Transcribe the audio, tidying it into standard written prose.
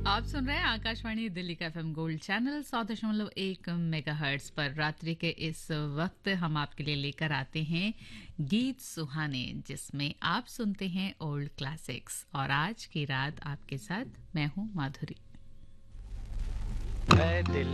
आप सुन रहे हैं आकाशवाणी दिल्ली का एफएम गोल्ड चैनल 100.1 मेगाहर्ट्ज पर। रात्रि के इस वक्त हम आपके लिए लेकर आते हैं गीत सुहाने, जिसमें आप सुनते हैं ओल्ड क्लासिक्स। और आज की रात आपके साथ मैं हूं माधुरी।